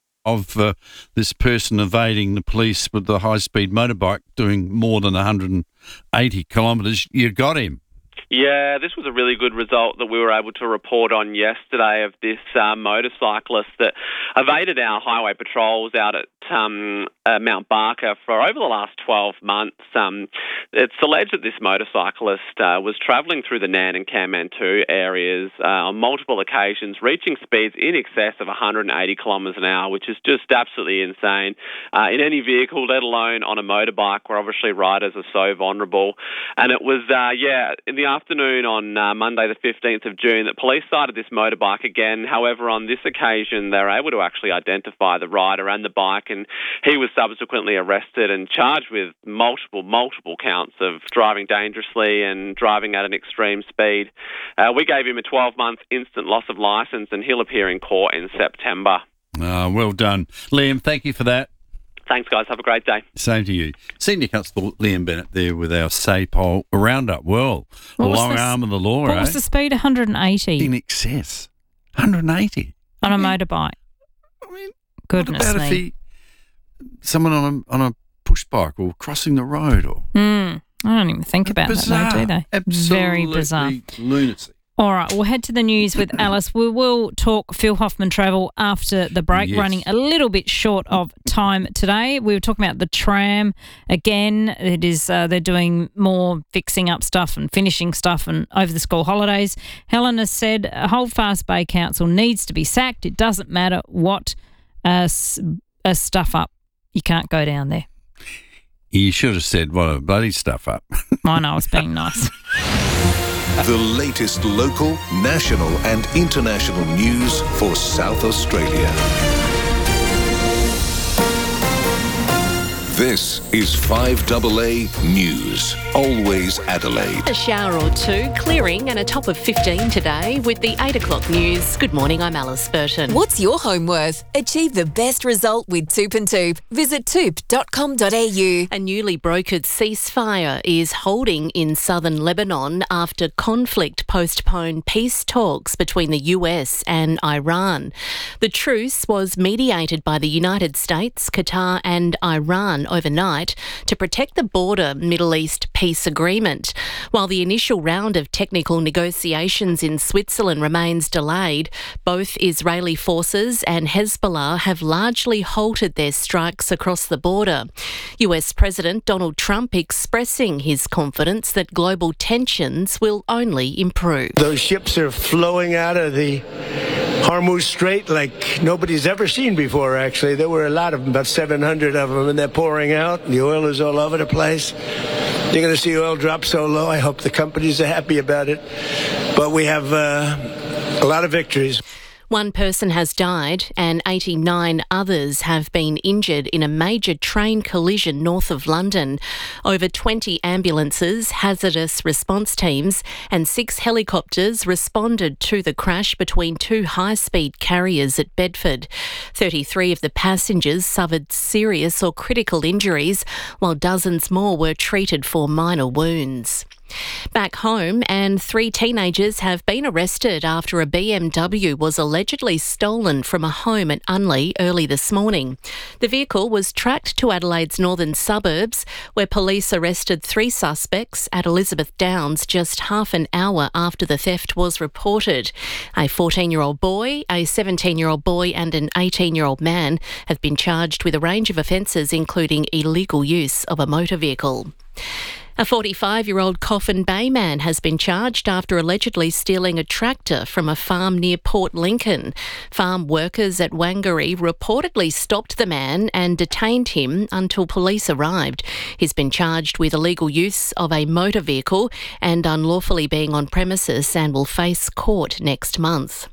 of uh, this person evading the police with the high-speed motorbike doing more than one hundred eighty kilometres, you got him. Yeah, this was a really good result that we were able to report on yesterday of this uh, motorcyclist that evaded our highway patrols out at um, uh, Mount Barker for over the last twelve months. Um, it's alleged that this motorcyclist uh, was travelling through the Nan and Kanmantoo areas uh, on multiple occasions, reaching speeds in excess of one hundred eighty kilometres an hour, which is just absolutely insane. Uh, in any vehicle, let alone on a motorbike, where obviously riders are so vulnerable. And it was, uh, yeah, in the afternoon on uh, Monday the fifteenth of June that police sighted this motorbike again. However, on this occasion, they were able to actually identify the rider and the bike, and he was subsequently arrested and charged with multiple, multiple counts of driving dangerously and driving at an extreme speed. Uh, we gave him a twelve-month instant loss of licence, and he'll appear in court in September. Oh, well done. Liam, thank you for that. Thanks, guys. Have a great day. Same to you. Senior Constable Liam Bennett there with our SAPOL Roundup. Well, What was long the- arm of the law, What eh? was the speed? one hundred eighty In excess. one hundred eighty. on a motorbike. Goodness What about me. if he, someone on a, on a push bike or crossing the road or... Mm, I don't even think about bizarre. that, though, do they? Very Absolutely bizarre. lunacy. All right, we'll head to the news with Alice. We will talk Phil Hoffman travel after the break, Yes. running a little bit short of time today. We were talking about the tram again. It is uh, they're doing more fixing up stuff and finishing stuff and over the school holidays. Helen has said Holdfast Bay Council needs to be sacked. It doesn't matter what uh, s- uh, stuff up. You can't go down there. You should have said what a bloody stuff up. I know, I was being nice. The latest local, national and international news for South Australia. This is five A A News, always Adelaide. A shower or two, clearing and a top of fifteen today with the eight o'clock news. Good morning, I'm Alice Burton. What's your home worth? Achieve the best result with Toop and Toop. Visit toop dot com dot a u. A newly brokered ceasefire is holding in southern Lebanon after conflict postponed peace talks between the U S and Iran. The truce was mediated by the United States, Qatar and Iran overnight to protect the border Middle East peace agreement. While the initial round of technical negotiations in Switzerland remains delayed, both Israeli forces and Hezbollah have largely halted their strikes across the border. U S President Donald Trump expressing his confidence that global tensions will only improve. Those ships are flowing out of the Hormuz Strait like nobody's ever seen before, actually. There were a lot of them, about seven hundred of them, and they're pouring out. The oil is all over the place. You're going to see oil drop so low. I hope the companies are happy about it. But we have uh, a lot of victories. One person has died and eighty-nine others have been injured in a major train collision north of London. Over twenty ambulances, hazardous response teams and six helicopters responded to the crash between two high-speed carriers at Bedford. thirty-three of the passengers suffered serious or critical injuries, while dozens more were treated for minor wounds. Back home, and three teenagers have been arrested after a B M W was allegedly stolen from a home at Unley early this morning. The vehicle was tracked to Adelaide's northern suburbs, where police arrested three suspects at Elizabeth Downs just half an hour after the theft was reported. A fourteen-year-old boy, a seventeen-year-old boy and an eighteen-year-old man have been charged with a range of offences, including illegal use of a motor vehicle. A forty-five-year-old Coffin Bay man has been charged after allegedly stealing a tractor from a farm near Port Lincoln. Farm workers at Wangari reportedly stopped the man and detained him until police arrived. He's been charged with illegal use of a motor vehicle and unlawfully being on premises and will face court next month.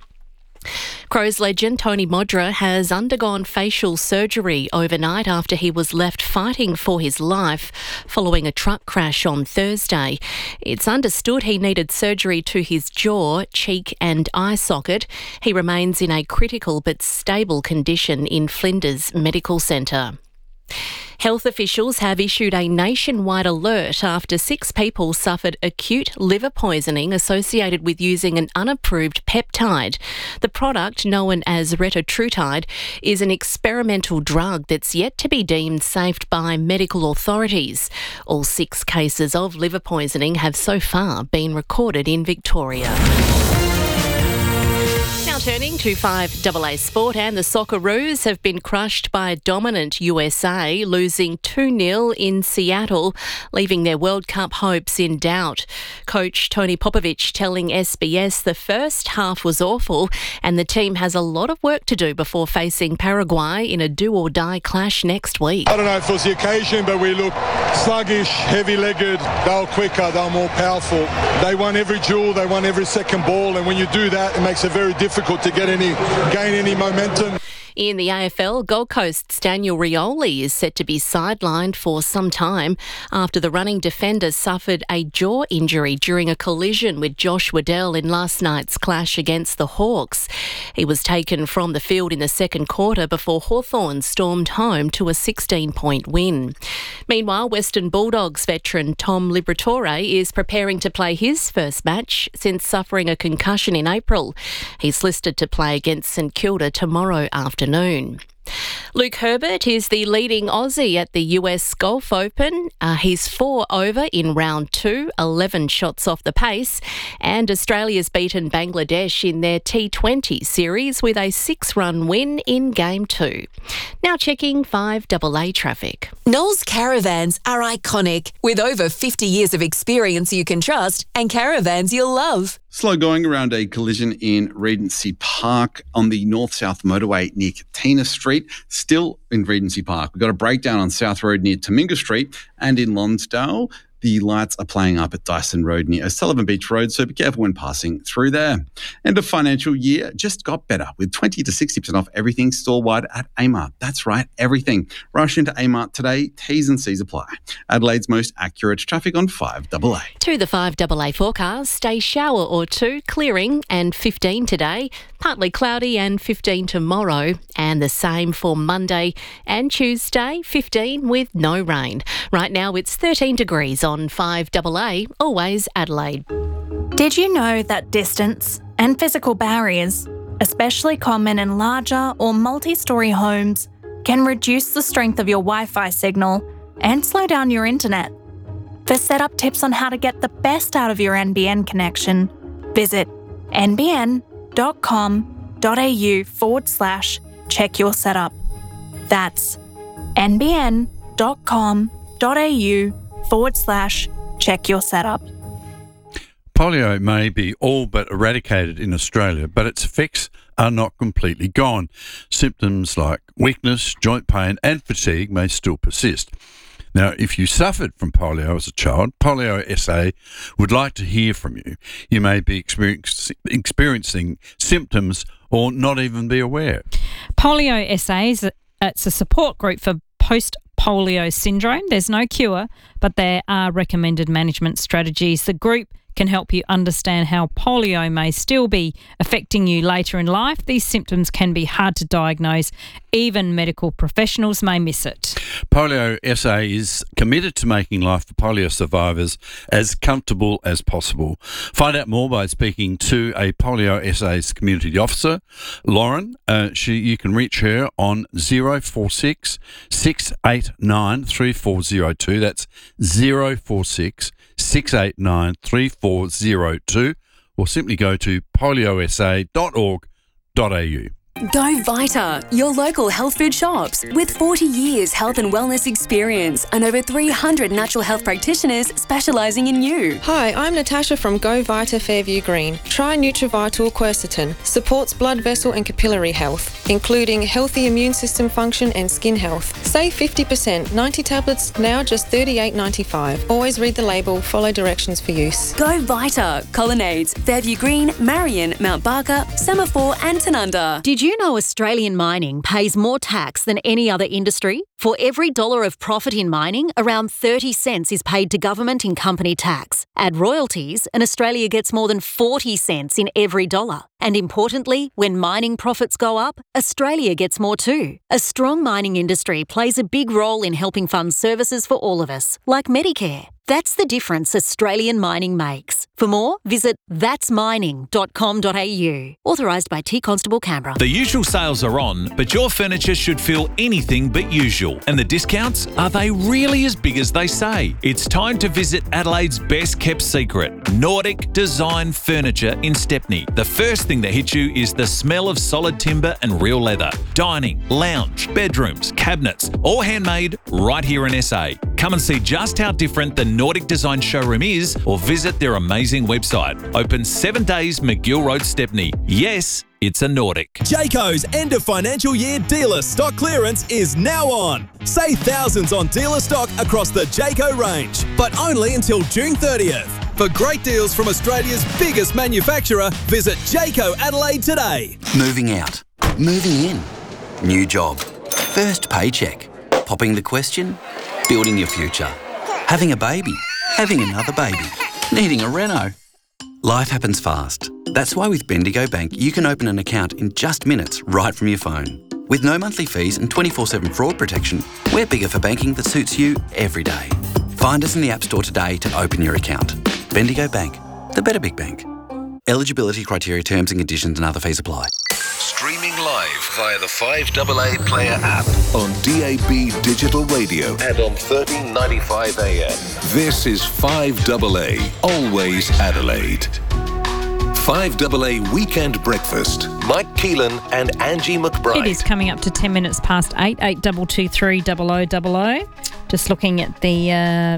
Crows legend Tony Modra has undergone facial surgery overnight after he was left fighting for his life following a truck crash on Thursday. It's understood he needed surgery to his jaw, cheek and eye socket. He remains in a critical but stable condition in Flinders Medical Centre. Health officials have issued a nationwide alert after six people suffered acute liver poisoning associated with using an unapproved peptide. The product, known as retatrutide, is an experimental drug that's yet to be deemed safe by medical authorities. All six cases of liver poisoning have so far been recorded in Victoria. Now turning to five A A Sport, and the Socceroos have been crushed by dominant U S A, losing two nil in Seattle, leaving their World Cup hopes in doubt. Coach Tony Popovic telling S B S the first half was awful and the team has a lot of work to do before facing Paraguay in a do-or-die clash next week. I don't know if it was the occasion, but we looked sluggish, heavy-legged. They were quicker, they were more powerful. They won every duel, they won every second ball, and when you do that, it makes it very difficult to get any, gain any momentum. In the A F L, Gold Coast's Daniel Rioli is set to be sidelined for some time after the running defender suffered a jaw injury during a collision with Josh Waddell in last night's clash against the Hawks. He was taken from the field in the second quarter before Hawthorn stormed home to a sixteen-point win. Meanwhile, Western Bulldogs veteran Tom Liberatore is preparing to play his first match since suffering a concussion in April. He's listed to play against St Kilda tomorrow afternoon. Luke Herbert is the leading Aussie at the U S Golf Open. Uh, he's four over in round two, eleven shots off the pace, and Australia's beaten Bangladesh in their T twenty series with a six-run win in game two. Now checking five A A traffic. Knowles Caravans are iconic, with over fifty years of experience you can trust and caravans you'll love. Slow going around a collision in Regency Park on the north-south motorway near Katina Street. Still in Regency Park. We've got a breakdown on South Road near Tominga Street, and in Lonsdale, the lights are playing up at Dyson Road near O'Sullivan Beach Road, so be careful when passing through there. End of financial year just got better with twenty to sixty percent off everything store-wide at Amart. That's right, everything. Rush into Amart today. T's and C's apply. Adelaide's most accurate traffic on five A A. To the five A A forecast, a shower or two, clearing and fifteen today, partly cloudy and fifteen tomorrow, and the same for Monday and Tuesday, fifteen with no rain. Right now it's thirteen degrees on five A A, always Adelaide. Did you know that distance and physical barriers, especially common in larger or multi-storey homes, can reduce the strength of your Wi-Fi signal and slow down your internet. For setup tips on how to get the best out of your N B N connection, visit nbn.com.au forward slash check your setup. That's nbn.com.au forward slash check your setup. Polio may be all but eradicated in Australia, but its effects are not completely gone. Symptoms like weakness, joint pain and fatigue may still persist. Now, if you suffered from polio as a child, Polio S A would like to hear from you. You may be experience, experiencing symptoms or not even be aware. Polio S A is a, it's a support group for post-polio syndrome. There's no cure, but there are recommended management strategies. The group can help you understand how polio may still be affecting you later in life. These symptoms can be hard to diagnose. Even medical professionals may miss it. Polio S A is committed to making life for polio survivors as comfortable as possible. Find out more by speaking to a Polio S A's community officer, Lauren. Uh, she, you can reach her on zero four six, six eight nine, three four zero two. That's zero four six, six eight nine, three four zero two, or simply go to polio s a dot org dot a u. Go Vita, your local health food shops. With forty years health and wellness experience and over three hundred natural health practitioners specialising in you. Hi, I'm Natasha from Go Vita Fairview Green. Try Nutrivital Quercetin. Supports blood vessel and capillary health, including healthy immune system function and skin health. Save fifty percent. ninety tablets, now just thirty-eight ninety-five. Always read the label, follow directions for use. Go Vita, Colonnades, Fairview Green, Marion, Mount Barker, Semaphore and Tanunda. Did you know Australian mining pays more tax than any other industry? For every dollar of profit in mining, around thirty cents is paid to government in company tax. Add royalties, and Australia gets more than forty cents in every dollar. And importantly, when mining profits go up, Australia gets more too. A strong mining industry plays a big role in helping fund services for all of us, like Medicare. That's the difference Australian mining makes. For more, visit that's mining dot com dot a u. Authorised by T Constable Canberra. The usual sales are on, but your furniture should feel anything but usual. And the discounts, are they really as big as they say? It's time to visit Adelaide's best kept secret, Nordic Design Furniture in Stepney. The first thing that hits you is the smell of solid timber and real leather. Dining, lounge, bedrooms, cabinets, all handmade right here in S A. Come and see just how different the Nordic Design showroom is, or visit their amazing website. Open seven days, McGill Road, Stepney. Yes, it's a Nordic. Jayco's end of financial year dealer stock clearance is now on. Save thousands on dealer stock across the Jayco range, but only until June thirtieth. For great deals from Australia's biggest manufacturer, visit Jayco Adelaide today. Moving out. Moving in. New job. First paycheck. Popping the question. Building your future. Having a baby. Having another baby. Needing a reno. Life happens fast. That's why with Bendigo Bank, you can open an account in just minutes right from your phone. With no monthly fees and twenty-four seven fraud protection, we're bigger for banking that suits you every day. Find us in the App Store today to open your account. Bendigo Bank, the better big bank. Eligibility criteria, terms and conditions and other fees apply. Streaming live via the five A A Player app on D A B Digital Radio and on thirteen ninety-five A M. This is five A A, always Adelaide. five A A Weekend Breakfast. Mike Keelan and Angie McBride. It is coming up to ten minutes past eight, eight two two three double oh double oh. Just looking at the uh,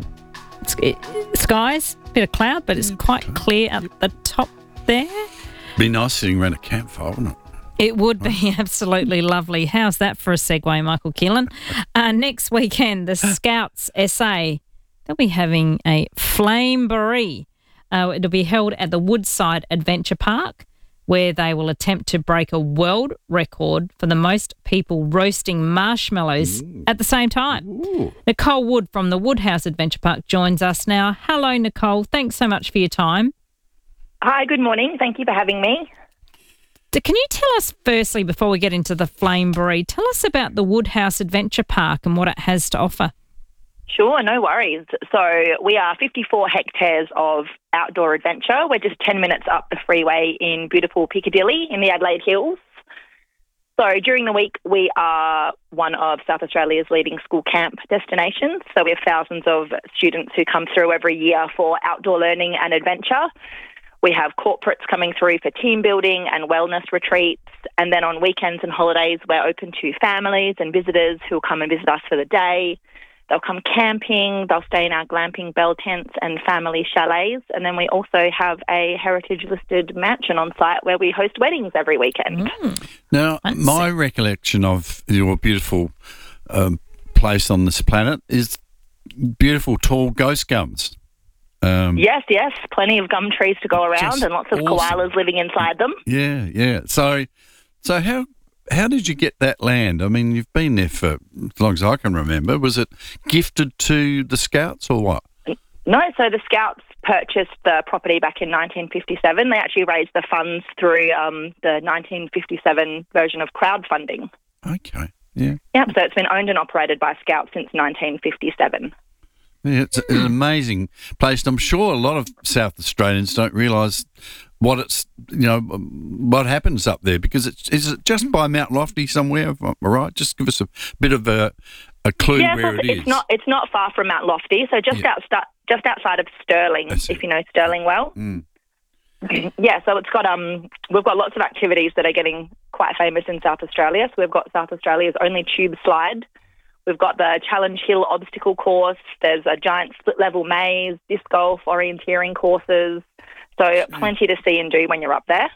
skies, bit of cloud, but it's quite clear at the top there. Be nice sitting around a campfire, wouldn't it? It would be absolutely lovely. How's that for a segue, Michael Keelan? Uh, next weekend, the Scouts S A, they'll be having a flameboree. Uh, it'll be held at the Woodside Adventure Park, where they will attempt to break a world record for the most people roasting marshmallows Ooh. At the same time. Ooh. Nicole Wood from the Woodhouse Adventure Park joins us now. Hello, Nicole. Thanks so much for your time. Hi, good morning. Thank you for having me. Can you tell us firstly, before we get into the flameboree, tell us about the Woodhouse Adventure Park and what it has to offer? Sure, no worries. So we are fifty-four hectares of outdoor adventure. We're just ten minutes up the freeway in beautiful Piccadilly in the Adelaide Hills. So during the week, we are one of South Australia's leading school camp destinations. So we have thousands of students who come through every year for outdoor learning and adventure. We have corporates coming through for team building and wellness retreats. And then on weekends and holidays, we're open to families and visitors who will come and visit us for the day. They'll come camping, they'll stay in our glamping bell tents and family chalets. And then we also have a heritage-listed mansion on site where we host weddings every weekend. Mm. Now, my recollection of your beautiful um, place on this planet is beautiful tall ghost gums. Um, yes, yes, plenty of gum trees to go around and lots of awesome. koalas living inside them. Yeah, yeah. So, so how how did you get that land? I mean, you've been there for as long as I can remember. Was it gifted to the Scouts or what? No, so the Scouts purchased the property back in nineteen fifty-seven. They actually raised the funds through um, the nineteen fifty-seven version of crowdfunding. Okay, yeah. Yep, so it's been owned and operated by Scouts since nineteen fifty-seven. Yeah, it's an amazing place. And I'm sure a lot of South Australians don't realise what it's, you know, what happens up there, because it's is it just by Mount Lofty somewhere? Am I right? Just give us a bit of a, a clue yeah, where so it it's is. not it's not far from Mount Lofty, so just Yeah. outside just outside of Stirling, if you know Stirling well. Mm. Yeah, so it's got um we've got lots of activities that are getting quite famous in South Australia. So we've got South Australia's only tube slide. We've got the Challenge Hill obstacle course. There's a giant split-level maze, disc golf, orienteering courses. So plenty to see and do when you're up there.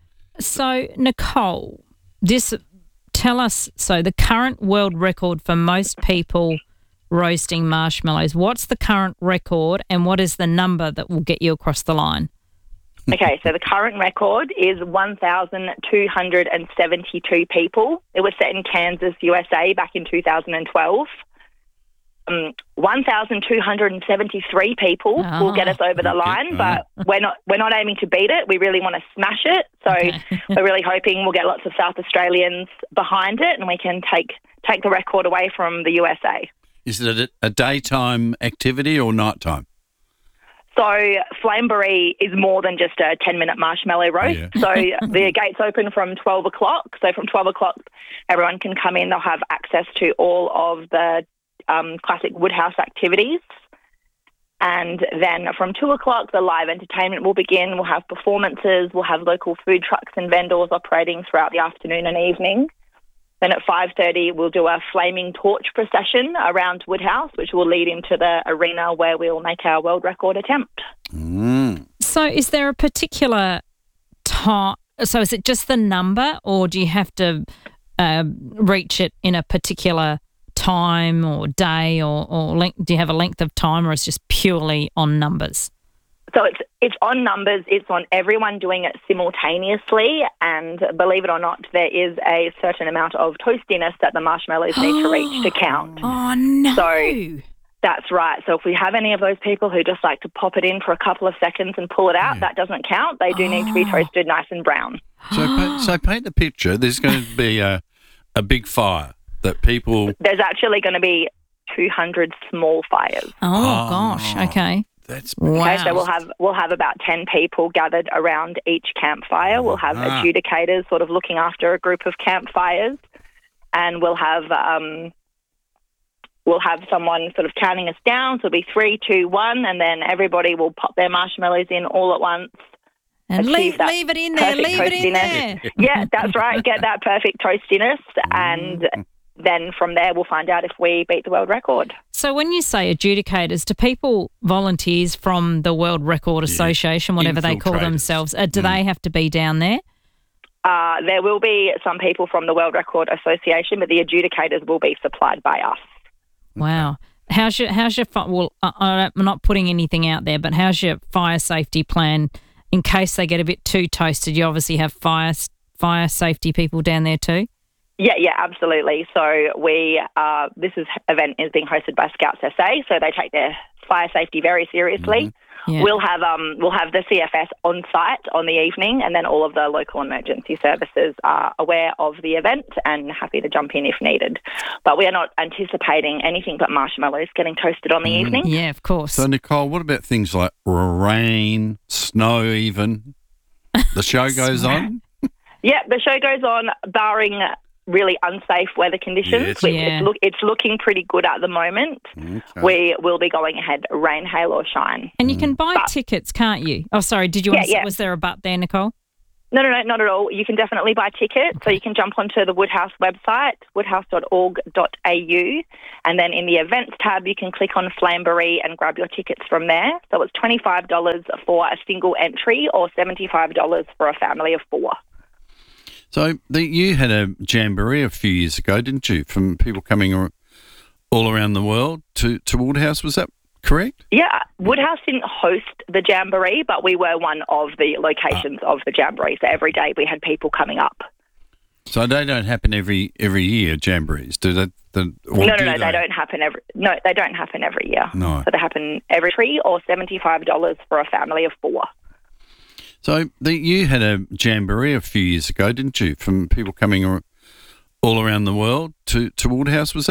So, Nicole, this tell us, so the current world record for most people roasting marshmallows, what's the current record and what is the number that will get you across the line? Okay, so the current record is one thousand two hundred seventy-two people. It was set in Kansas, U S A back in two thousand twelve. Um, one thousand two hundred seventy-three people Oh, will get us over the line, but we're not we're not aiming to beat it. We really want to smash it. So we're really hoping we'll get lots of South Australians behind it and we can take take the record away from the U S A. Is it a, a daytime activity or nighttime? So Flameberry is more than just a ten-minute marshmallow roast. Yeah. So the gates open from twelve o'clock. So from twelve o'clock, everyone can come in. They'll have access to all of the um, classic Woodhouse activities. And then from two o'clock, the live entertainment will begin. We'll have performances. We'll have local food trucks and vendors operating throughout the afternoon and evening. Then at five thirty, we'll do a flaming torch procession around Woodhouse, which will lead into the arena where we'll make our world record attempt. Mm. So is there a particular time, so is it just the number or do you have to uh, reach it in a particular time or day or, or length, do you have a length of time or it's just purely on numbers? So it's it's on numbers, it's on everyone doing it simultaneously, and believe it or not, there is a certain amount of toastiness that the marshmallows need to reach to count. Oh, no. So that's right. So if we have any of those people who just like to pop it in for a couple of seconds and pull it out, that doesn't count. They do need to be toasted nice and brown. So, paint, so paint the picture. There's going to be a, a big fire that people... There's actually going to be two hundred small fires. Oh, gosh, okay. That's Okay, so we'll have we'll have about ten people gathered around each campfire. We'll have Ah. adjudicators sort of looking after a group of campfires, and we'll have um, we'll have someone sort of counting us down. So it'll be three, two, one, and then everybody will pop their marshmallows in all at once. And achieve leave, that leave it in there, perfect leave it in toastiness. there. Yeah, that's right. Get that perfect toastiness, and then from there we'll find out if we beat the world record. So when you say adjudicators, do people, volunteers from the World Record Association, whatever they call Infiltrators. themselves, uh, do they have to be down there? Uh, there will be some people from the World Record Association, but the adjudicators will be supplied by us. Wow. How's your, how's your, fi- well, I, I- I'm not putting anything out there, but how's your fire safety plan in case they get a bit too toasted? You obviously have fire fire safety people down there too? Yeah, yeah, absolutely. So we, uh, this is, event is being hosted by Scouts S A, so they take their fire safety very seriously. Mm-hmm. Yeah. We'll have um, we'll have the C F S on site on the evening, and then all of the local emergency services are aware of the event and happy to jump in if needed. But we are not anticipating anything but marshmallows getting toasted on the evening. Yeah, of course. So, Nicole, what about things like rain, snow even? The show goes on? Yeah, the show goes on, barring really unsafe weather conditions. Yes. We- Yeah. It's, look, it's looking pretty good at the moment. Okay. We will be going ahead, rain, hail or shine. And you can buy tickets, can't you? Oh, sorry. Did you? Yeah, want to, yeah. Was there a but there, Nicole? No, no, no, not at all. You can definitely buy tickets. So you can jump onto the Woodhouse website, woodhouse dot org dot a u, and then in the events tab, you can click on Flambery and grab your tickets from there. So it's twenty-five dollars for a single entry or seventy-five dollars for a family of four. So the, you had a jamboree a few years ago, didn't you, from people coming ar- all around the world to, to Woodhouse? Was that correct? Yeah, Woodhouse didn't host the Jamboree, but we were one of the locations of the Jamboree. So every day we had people coming up. So they don't happen every every year, jamborees, do they? The, No, no, no, they? don't happen every. No, they don't happen every year. No. So they happen every three or seventy-five dollars for a family of four. So the, you had a jamboree a few years ago, didn't you, from people coming ar- all around the world to, to Woodhouse? Was that